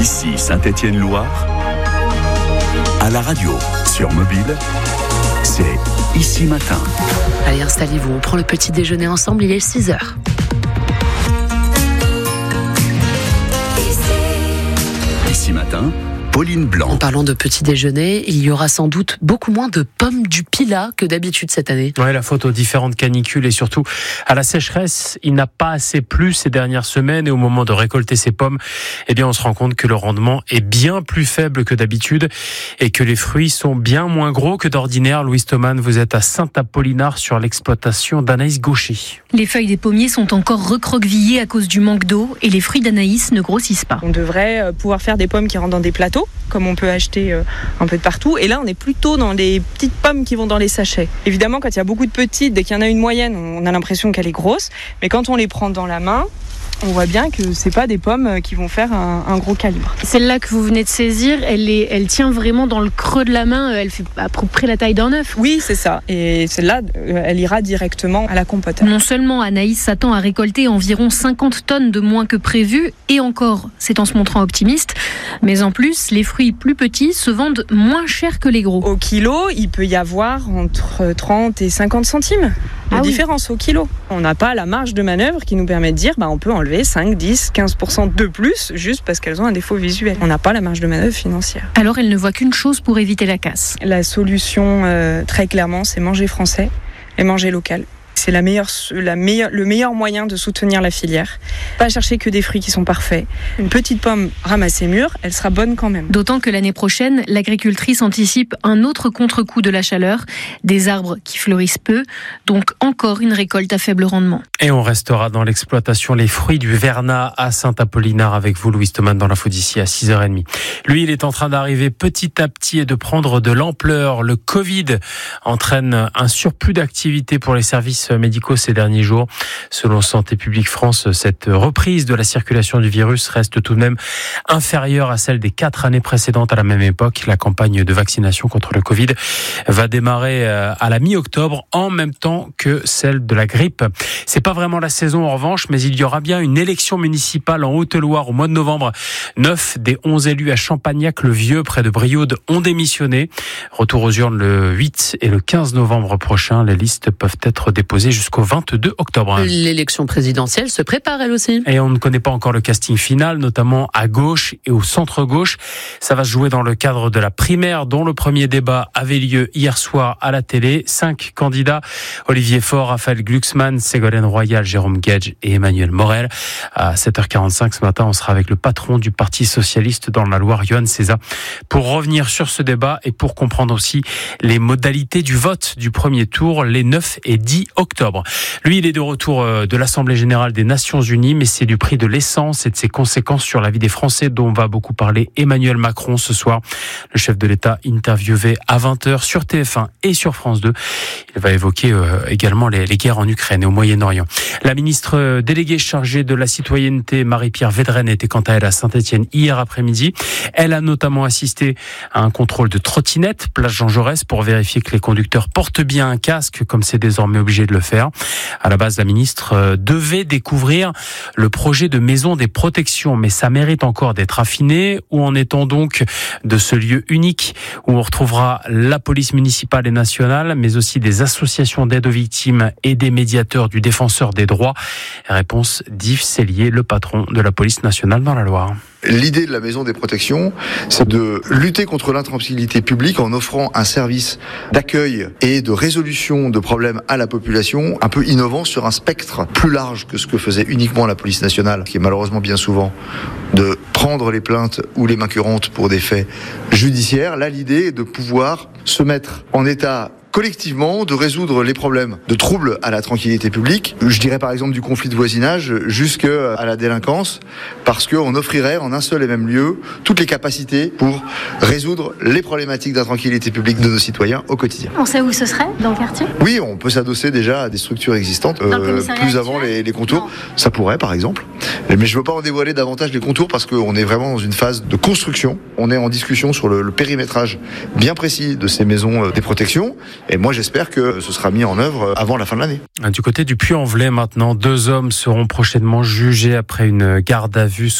Ici Saint-Étienne-Loire, à la radio, sur mobile, c'est Ici Matin. Allez, installez-vous, on prend le petit déjeuner ensemble, il est 6h. Ici Matin, Pauline Blanc. En parlant de petit déjeuner, il y aura sans doute beaucoup moins de pommes du Pilat que d'habitude cette année. Ouais, la faute aux différentes canicules et surtout à la sécheresse. Il n'a pas assez plu ces dernières semaines et au moment de récolter ces pommes, on se rend compte que le rendement est bien plus faible que d'habitude et que les fruits sont bien moins gros que d'ordinaire. Louise Thoman, vous êtes à Saint-Apollinaire sur l'exploitation d'Anaïs Gaucher. Les feuilles des pommiers sont encore recroquevillées à cause du manque d'eau et les fruits d'Anaïs ne grossissent pas. On devrait pouvoir faire des pommes qui rentrent dans des plateaux, comme on peut acheter un peu de partout. Et là, on est plutôt dans les petites pommes qui vont dans les sachets. Évidemment, quand il y a beaucoup de petites, dès qu'il y en a une moyenne, on a l'impression qu'elle est grosse. Mais quand on les prend dans la main, on voit bien que c'est pas des pommes qui vont faire un gros calibre. Celle-là que vous venez de saisir, elle tient vraiment dans le creux de la main, elle fait à peu près la taille d'un œuf. Oui, c'est ça. Et celle-là, elle ira directement à la compote. Non seulement Anaïs s'attend à récolter environ 50 tonnes de moins que prévu, et encore, c'est en se montrant optimiste, mais en plus, les fruits plus petits se vendent moins cher que les gros. Au kilo, il peut y avoir entre 30 et 50 centimes de différence au kilo. On n'a pas la marge de manœuvre qui nous permet de dire on peut enlever 5, 10, 15% de plus juste parce qu'elles ont un défaut visuel. On n'a pas la marge de manœuvre financière. Alors elle ne voit qu'une chose pour éviter la casse. La solution, très clairement, c'est manger français et manger local. C'est le meilleur moyen de soutenir la filière. Pas chercher que des fruits qui sont parfaits. Une petite pomme ramassée mûre, elle sera bonne quand même. D'autant que l'année prochaine, l'agricultrice anticipe un autre contre-coup de la chaleur, des arbres qui fleurissent peu, donc encore une récolte à faible rendement. Et on restera dans l'exploitation les fruits du Vernat à Saint-Apollinaire avec vous, Louise Thoman, dans l'info d'ici à 6h30. Lui, il est en train d'arriver petit à petit et de prendre de l'ampleur. Le Covid entraîne un surplus d'activité pour les services médicaux ces derniers jours. Selon Santé publique France, cette reprise de la circulation du virus reste tout de même inférieure à celle des 4 années précédentes à la même époque. La campagne de vaccination contre le Covid va démarrer à la mi-octobre en même temps que celle de la grippe. C'est pas vraiment la saison en revanche, mais il y aura bien une élection municipale en Haute-Loire au mois de novembre. 9 des 11 élus à Champagnac-le-Vieux, près de Brioude, ont démissionné. Retour aux urnes le 8 et le 15 novembre prochain. Les listes peuvent être déposées jusqu'au 22 octobre. L'élection présidentielle se prépare elle aussi. Et on ne connaît pas encore le casting final, notamment à gauche et au centre-gauche. Ça va se jouer dans le cadre de la primaire, dont le premier débat avait lieu hier soir à la télé. 5 candidats, Olivier Faure, Raphaël Glucksmann, Ségolène Royal, Jérôme Gage et Emmanuel Morel. À 7h45 ce matin, on sera avec le patron du Parti Socialiste dans la Loire, Yohann César, pour revenir sur ce débat et pour comprendre aussi les modalités du vote du premier tour, les 9 et 10 octobre. Lui, il est de retour de l'Assemblée Générale des Nations Unies, mais c'est du prix de l'essence et de ses conséquences sur la vie des Français dont va beaucoup parler Emmanuel Macron ce soir. Le chef de l'État interviewé à 20h sur TF1 et sur France 2. Il va évoquer également les guerres en Ukraine et au Moyen-Orient. La ministre déléguée chargée de la citoyenneté, Marie-Pierre Védrenne, était quant à elle à Saint-Étienne hier après-midi. Elle a notamment assisté à un contrôle de trottinettes, place Jean Jaurès, pour vérifier que les conducteurs portent bien un casque, comme c'est désormais obligé de le faire. À la base, la ministre devait découvrir le projet de maison des protections, mais ça mérite encore d'être affiné. Où en est-on donc de ce lieu unique où on retrouvera la police municipale et nationale, mais aussi des associations d'aide aux victimes et des médiateurs du défenseur des droits? Réponse d'Yves Sellier, le patron de la police nationale dans la Loire. L'idée de la maison des protections, c'est de lutter contre l'intranquillité publique en offrant un service d'accueil et de résolution de problèmes à la population un peu innovant sur un spectre plus large que ce que faisait uniquement la police nationale, qui est malheureusement bien souvent de prendre les plaintes ou les mains courantes pour des faits judiciaires. Là, l'idée est de pouvoir se mettre en état collectivement de résoudre les problèmes de troubles à la tranquillité publique, je dirais par exemple du conflit de voisinage jusqu'à la délinquance, parce qu'on offrirait en un seul et même lieu toutes les capacités pour résoudre les problématiques d'intranquillité publique de nos citoyens au quotidien. On sait où ce serait, dans le quartier ? Oui, on peut s'adosser déjà à des structures existantes, plus avant les contours. Non. Ça pourrait par exemple, mais je ne veux pas en dévoiler davantage les contours parce qu'on est vraiment dans une phase de construction. On est en discussion sur le périmétrage bien précis de ces maisons des protections. Et moi, j'espère que ce sera mis en œuvre avant la fin de l'année. Du côté du Puy-en-Velay, maintenant, 2 hommes seront prochainement jugés après une garde à vue